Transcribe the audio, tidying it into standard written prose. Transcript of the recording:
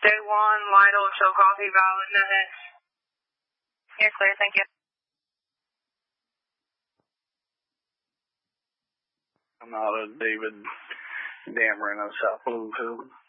Day 1, Lytle, show coffee, valid, no hits. You're clear, thank you. I'm out of David Dameron of South Bloomfield.